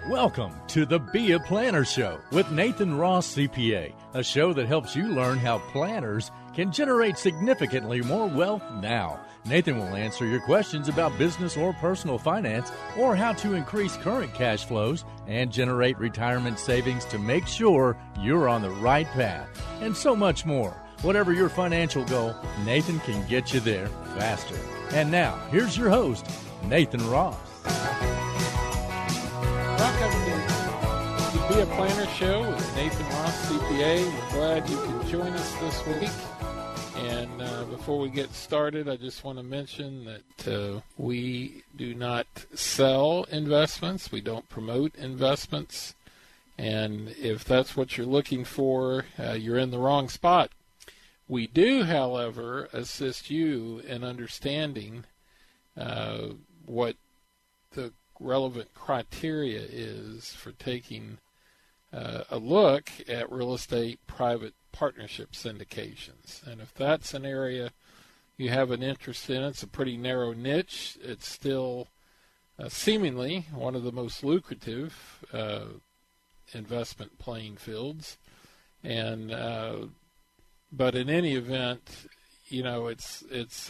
Welcome to the Be a Planner Show with Nathan Ross, CPA, a show that helps you learn how planners can generate significantly more wealth now. Nathan will answer your questions about business or personal finance, or how to increase current cash flows and generate retirement savings to make sure you're on the right path, and so much more. Whatever your financial goal, Nathan can get you there faster. And now, here's your host, Nathan Ross. Welcome to the Be a Planner Show with Nathan Ross, CPA. We're glad you can join us this week. And before we get started, I just want to mention that we do not sell investments. We don't promote investments. And if that's what you're looking for, you're in the wrong spot. We do, however, assist you in understanding what the relevant criteria is for taking a look at real estate private partnership syndications. And if that's an area you have an interest in, it's a pretty narrow niche. It's still seemingly one of the most lucrative investment playing fields. And but in any event, you know, it's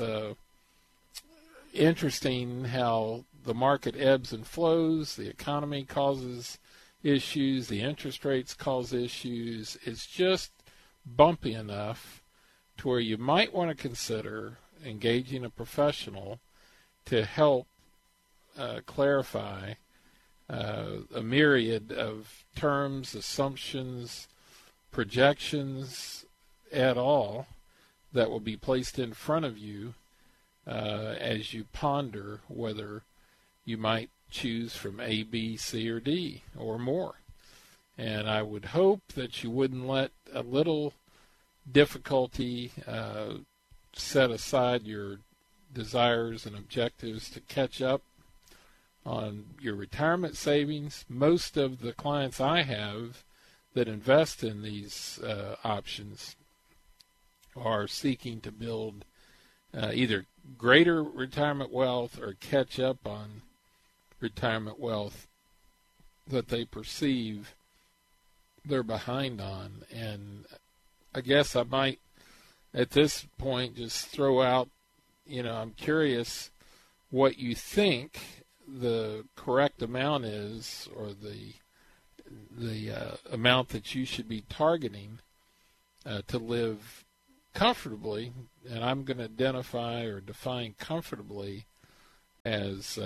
interesting how the market ebbs and flows, the economy causes issues, the interest rates cause issues. It's just bumpy enough to where you might want to consider engaging a professional to help clarify a myriad of terms, assumptions, projections at all that will be placed in front of you as you ponder whether you might choose from A, B, C, or D, or more. And I would hope that you wouldn't let a little difficulty set aside your desires and objectives to catch up on your retirement savings. Most of the clients I have that invest in these options are seeking to build either greater retirement wealth or catch up on retirement wealth that they perceive they're behind on. And I guess I might, at this point, just throw out, you know, I'm curious what you think the correct amount is, or the amount that you should be targeting to live comfortably. And I'm going to identify or define comfortably as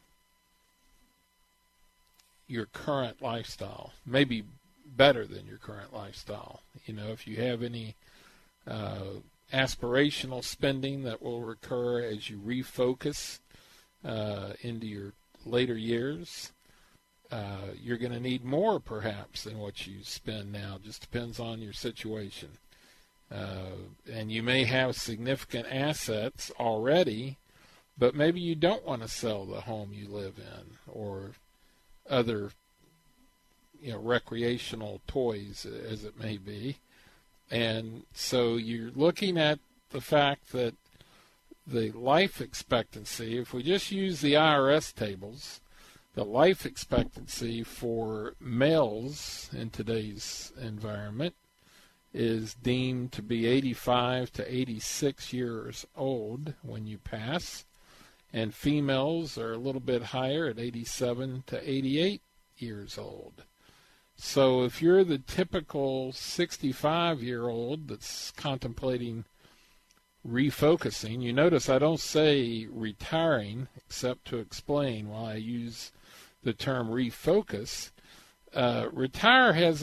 your current lifestyle, maybe better than your current lifestyle. You know, if you have any aspirational spending that will recur as you refocus into your later years, you're going to need more perhaps than what you spend now. Just depends on your situation. And you may have significant assets already, but maybe you don't want to sell the home you live in or other, you know, recreational toys, as it may be. And so you're looking at the fact that the life expectancy, if we just use the IRS tables, the life expectancy for males in today's environment is deemed to be 85 to 86 years old when you pass, and females are a little bit higher at 87 to 88 years old. So if you're the typical 65-year-old that's contemplating refocusing, you notice I don't say retiring except to explain why I use the term refocus. Retire has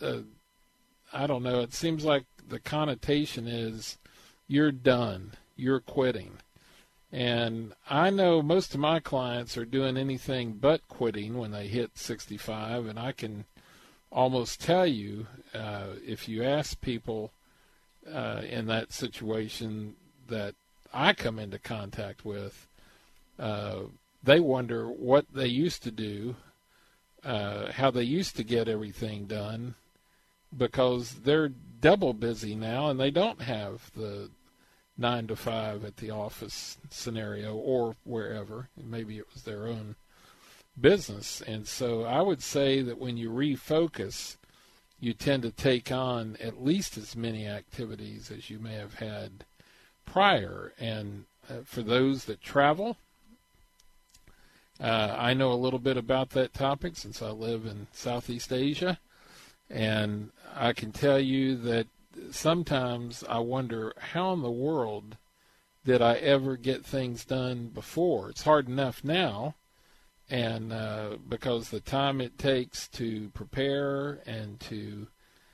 I don't know, it seems like the connotation is you're done, you're quitting. And I know most of my clients are doing anything but quitting when they hit 65, and I can almost tell you, if you ask people in that situation that I come into contact with, they wonder what they used to do, how they used to get everything done, because they're double busy now and they don't have the 9 to 5 at the office scenario or wherever. Maybe it was their own business. And so I would say that when you refocus, you tend to take on at least as many activities as you may have had prior. And for those that travel, I know a little bit about that topic since I live in Southeast Asia, and I can tell you that sometimes I wonder how in the world did I ever get things done before. It's hard enough now, and because the time it takes to prepare and to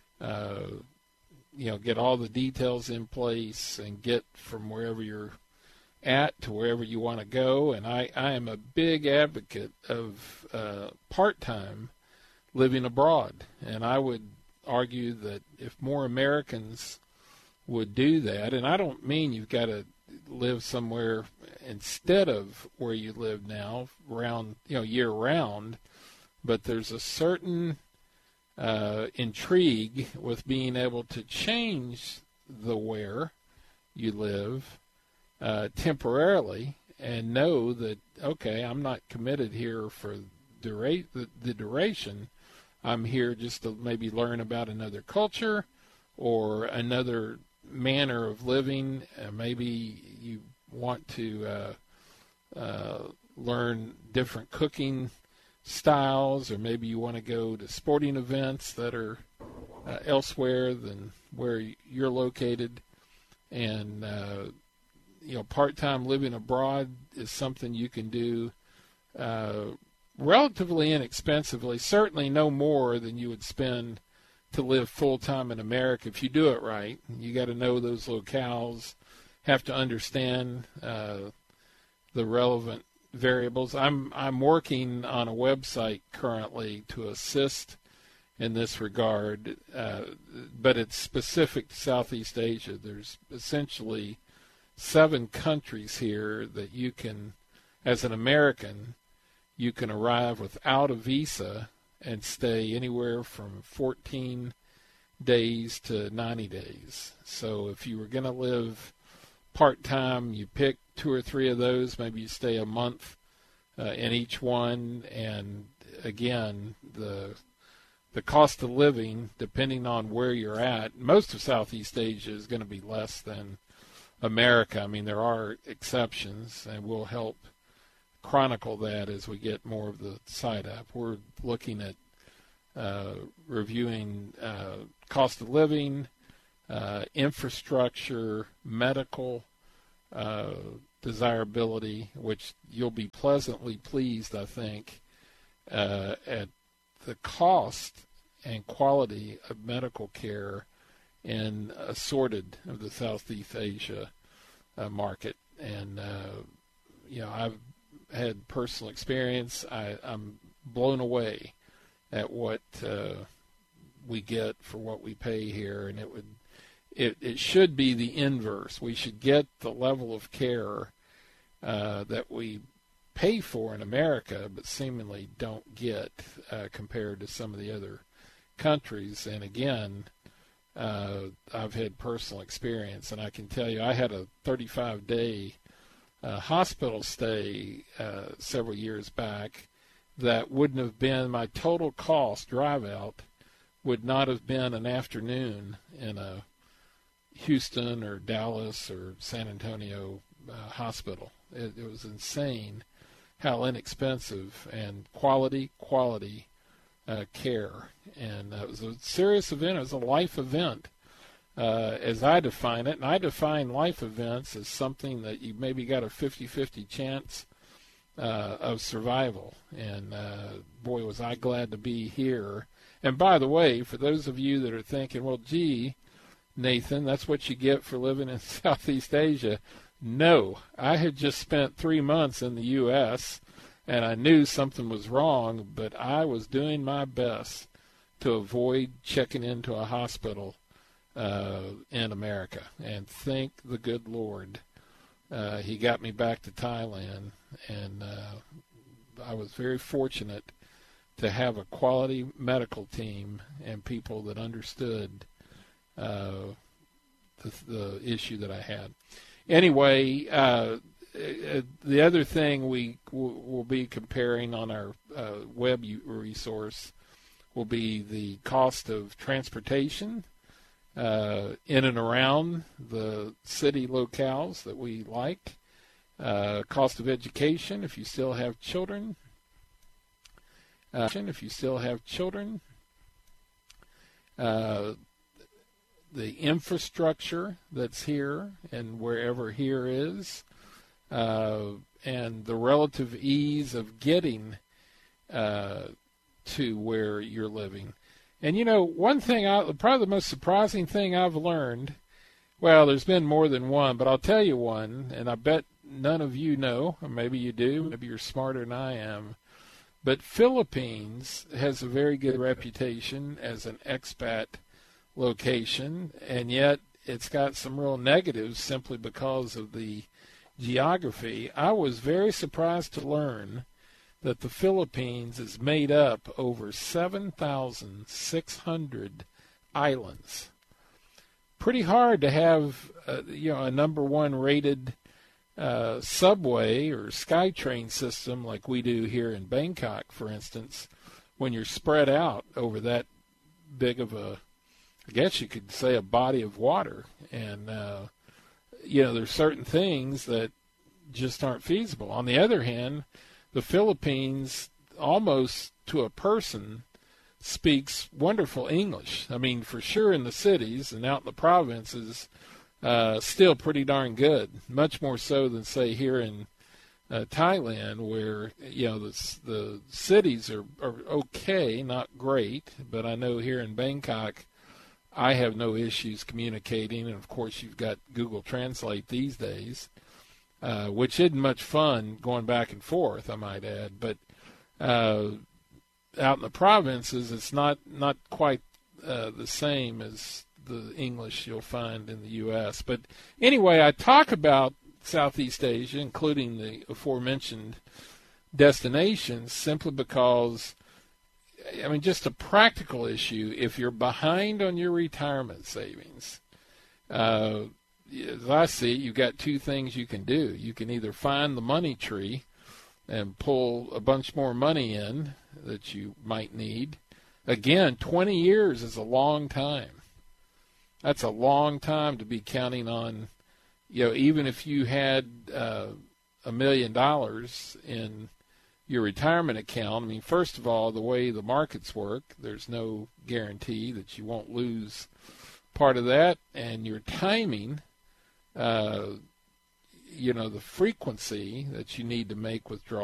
get all the details in place and get from wherever you're at to wherever you want to go. And I am a big advocate of part-time living abroad, and I would argue that if more Americans would do that, and I don't mean you've got to live somewhere instead of where you live now year round, but there's a certain intrigue with being able to change the where you live temporarily and know that, okay, I'm not committed here for the duration. I'm here just to maybe learn about another culture or another manner of living. Maybe you want to learn different cooking styles, or maybe you want to go to sporting events that are elsewhere than where you're located. And part-time living abroad is something you can do relatively inexpensively, certainly no more than you would spend to live full-time in America if you do it right. You got to know those locales, have to understand the relevant variables. I'm working on a website currently to assist in this regard, but it's specific to Southeast Asia. There's essentially 7 countries here that you can, as an American, you can arrive without a visa and stay anywhere from 14 days to 90 days. So if you were going to live part-time, you pick 2 or 3 of those. Maybe you stay a month in each one. And again, the cost of living, depending on where you're at, most of Southeast Asia is going to be less than America. I mean, there are exceptions, and we'll help chronicle that as we get more of the site up. We're looking at reviewing cost of living, infrastructure, medical desirability, which you'll be pleasantly pleased, I think, at the cost and quality of medical care in assorted of the Southeast Asia market. And, I've had personal experience. I'm blown away at what we get for what we pay here, and it should be the inverse. We should get the level of care that we pay for in America, but seemingly don't get compared to some of the other countries. And again, I've had personal experience, and I can tell you I had a 35-day hospital stay several years back that wouldn't have been, my total cost drive out would not have been an afternoon in a Houston or Dallas or San Antonio hospital. It was insane how inexpensive and quality care. And it was a serious event. It was a life event. As I define it, and I define life events as something that you maybe got a 50-50 chance of survival. And boy, was I glad to be here. And by the way, for those of you that are thinking, well, gee, Nathan, that's what you get for living in Southeast Asia. No, I had just spent 3 months in the U.S., and I knew something was wrong, but I was doing my best to avoid checking into a hospital in America. And thank the good Lord, he got me back to Thailand, and I was very fortunate to have a quality medical team and people that understood the issue that I had. Anyway, the other thing we will be comparing on our web resource will be the cost of transportation in and around the city locales that we like, cost of education if you still have children, the infrastructure that's here and wherever here is, and the relative ease of getting to where you're living. And, one thing, probably the most surprising thing I've learned, well, there's been more than one, but I'll tell you one, and I bet none of you know, or maybe you do, maybe you're smarter than I am, but Philippines has a very good reputation as an expat location, and yet it's got some real negatives simply because of the geography. I was very surprised to learn that the Philippines is made up over 7,600 islands. Pretty hard to have a number one rated subway or SkyTrain system like we do here in Bangkok, for instance, when you're spread out over that big of a, I guess you could say, a body of water. And, there's certain things that just aren't feasible. On the other hand, the Philippines, almost to a person, speaks wonderful English. I mean, for sure in the cities and out in the provinces, still pretty darn good. Much more so than, say, here in Thailand, where, the cities are okay, not great. But I know here in Bangkok, I have no issues communicating. And, of course, you've got Google Translate these days. Which isn't much fun going back and forth, I might add. But out in the provinces, it's not quite the same as the English you'll find in the U.S. But anyway, I talk about Southeast Asia, including the aforementioned destinations, simply because, just a practical issue. If you're behind on your retirement savings, as I see it, you've got two things you can do. You can either find the money tree and pull a bunch more money in that you might need. Again, 20 years is a long time. That's a long time to be counting on, even if you had $1 million in your retirement account. First of all, the way the markets work, there's no guarantee that you won't lose part of that, and your timing, the frequency that you need to make withdrawals